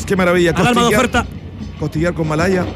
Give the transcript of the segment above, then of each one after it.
pesos. Qué maravilla. Alarma de oferta. Costillar con malaya,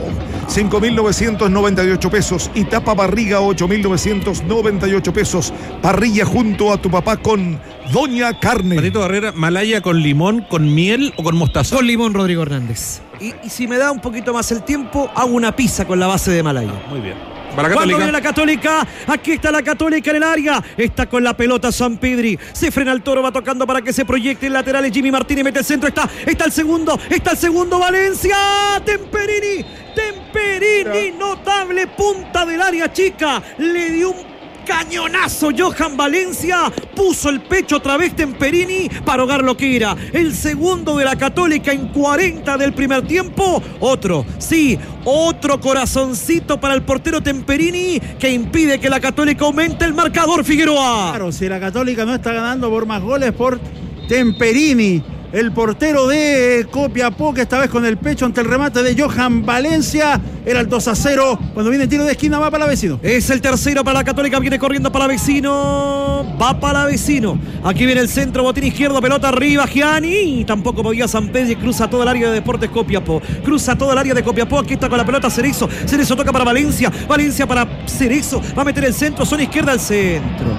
5.998 pesos. Y tapa barriga, 8.998 pesos. Parrilla junto a tu papá con Doña Carne. Patito Barrera, malaya con limón, con miel o con mostaza. Con limón, Rodrigo Hernández. Y si me da un poquito más el tiempo, hago una pizza con la base de malaya. Muy bien. Para la Cuando Católica. viene la Católica, aquí está la Católica en el área, está con la pelota Sampedri, se frena el Toro, va tocando para que se proyecte el lateral, Jimmy Martínez mete el centro, está el segundo, Valencia, Temperini, notable punta del área chica, le dio un cañonazo Johan Valencia, puso el pecho otra vez Temperini para ahogar lo que era el segundo de la Católica en 40 del primer tiempo. Otro corazoncito para el portero Temperini que impide que la Católica aumente el marcador. Figueroa. Claro, si la Católica no está ganando por más goles, por Temperini, el portero de Copiapó, que esta vez con el pecho ante el remate de Johan Valencia. Era el 2-0. Cuando viene el tiro de esquina, va para la Vecino. Es el tercero para la Católica, viene corriendo para la Vecino. Va para la Vecino. Aquí viene el centro, botín izquierdo, pelota arriba, Gianni. Tampoco podía Sampedri, cruza todo el área de Deportes Copiapó. Aquí está con la pelota Cerezo. Cerezo toca para Valencia. Valencia para Cerezo. Va a meter el centro, zona izquierda al centro.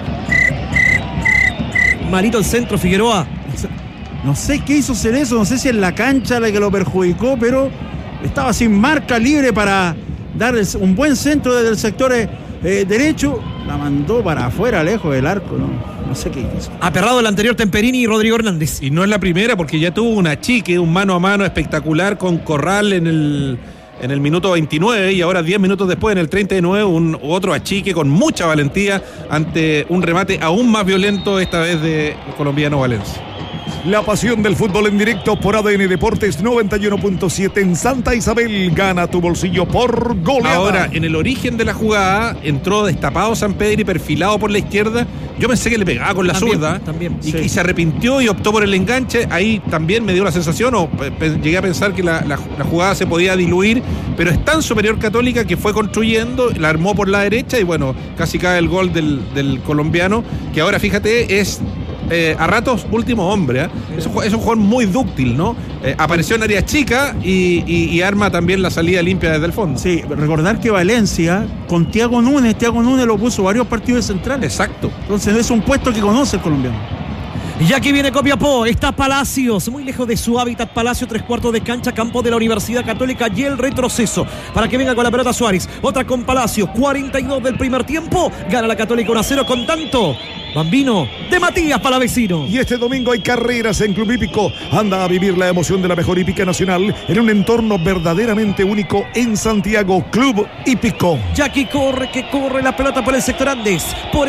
Malito el centro, Figueroa. No sé qué hizo Cerezo, no sé si en la cancha la que lo perjudicó, pero estaba sin marca, libre para dar un buen centro desde el sector derecho. La mandó para afuera, lejos del arco, no sé qué hizo. Aperrado el anterior Temperini y Rodrigo Hernández. Y no es la primera, porque ya tuvo un achique, un mano a mano espectacular con Corral en el minuto 29 y ahora 10 minutos después, en el 39, otro achique con mucha valentía ante un remate aún más violento, esta vez del colombiano Valencia. La pasión del fútbol en directo por ADN Deportes 91.7 en Santa Isabel. Gana tu bolsillo por goleada. Ahora, en el origen de la jugada, entró destapado Sampedri, perfilado por la izquierda. Yo pensé que le pegaba con la zurda. Y se arrepintió y optó por el enganche. Ahí también me dio la sensación, o llegué a pensar que la jugada se podía diluir, pero es tan superior Católica que fue construyendo, la armó por la derecha y bueno, casi cae el gol del colombiano, que ahora fíjate es... a ratos último hombre, ¿eh? Es un jugador muy dúctil, ¿no? Apareció en área chica y arma también la salida limpia desde el fondo. Sí, recordar que Valencia con Thiago Núñez lo puso varios partidos de central. Exacto. Entonces es un puesto que conoce el colombiano. Y aquí viene Copiapó, está Palacios, muy lejos de su hábitat. Palacio, 3/4 de cancha, campo de la Universidad Católica y el retroceso para que venga con la pelota Suárez. Otra con Palacio, 42 del primer tiempo, gana la Católica 1-0 con tanto Bambino de Matías Palavecino. Y este domingo hay carreras en Club Hípico. Anda a vivir la emoción de la mejor hípica nacional en un entorno verdaderamente único en Santiago. Club Hípico. Jackie corre la pelota por el sector Andes.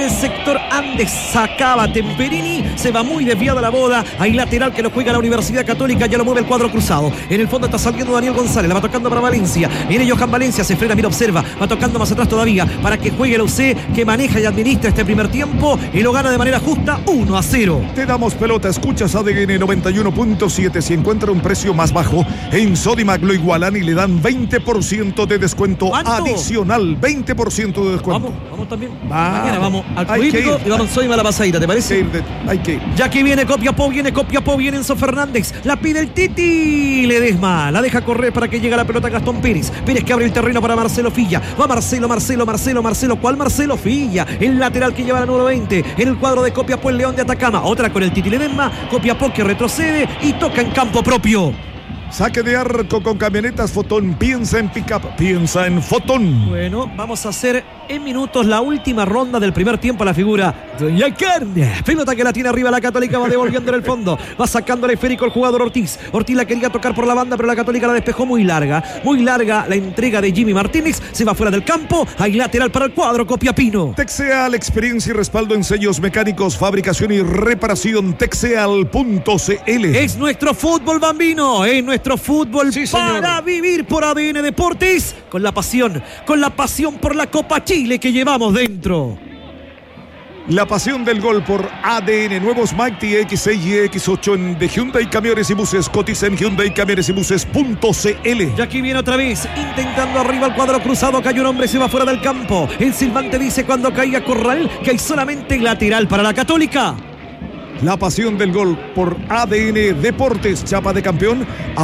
Sacaba Temperini, se va muy desviada la bola. Hay lateral que lo juega la Universidad Católica, ya lo mueve el cuadro cruzado. En el fondo está saliendo Daniel González, la va tocando para Valencia. Viene Johan Valencia, se frena, mira, observa, va tocando más atrás todavía para que juegue el UC, que maneja y administra este primer tiempo y lo gana de manera justa 1-0. Te damos pelota, escuchas ADN 91.7. Si encuentra un precio más bajo, en Sodimac lo igualan y le dan 20% de descuento. ¿Cuánto? Adicional, 20% de descuento. Vamos también. Mañana vamos al Club Hípico y vamos a Sodimac a la pasadita, ¿te parece? Hay que ir. Ya que viene Copiapó, viene Enzo Fernández, la pide el Titi, Ledesma, la deja correr para que llegue la pelota Gastón Pérez que abre el terreno para Marcelo Filla, va Marcelo, ¿cuál Marcelo Filla? El lateral que lleva la número 20, en el cuadro de Copiapó, el León de Atacama, otra con el Titi Ledesma, Copiapó que retrocede y toca en campo propio. Saque de arco con camionetas Fotón. Piensa en pick-up, piensa en Fotón. Bueno, vamos a hacer en minutos la última ronda del primer tiempo a la figura Doña Carne. Pelota que la tiene arriba la Católica, va devolviendo en el fondo. Va sacando el esférico el jugador Ortiz. Ortiz la quería tocar por la banda, pero la Católica la despejó muy larga. Muy larga la entrega de Jimmy Martínez. Se va fuera del campo. Hay lateral para el cuadro copiapino. Texeal, experiencia y respaldo en sellos mecánicos, fabricación y reparación. Texeal.cl. Es nuestro fútbol, Bambino. Es nuestro fútbol, sí, para vivir por ADN Deportes. Con la pasión por la Copa Chile que llevamos dentro. La pasión del gol por ADN. Nuevos Mighty X6 y X8 de Hyundai Camiones y Buses. Cotiza en Hyundai Camiones y Buses.cl. Y aquí viene otra vez, intentando arriba el cuadro cruzado. Cayó un hombre, se va fuera del campo. El silbante dice cuando caiga Corral que hay solamente lateral para la Católica. La pasión del gol por ADN Deportes. Chapa de campeón.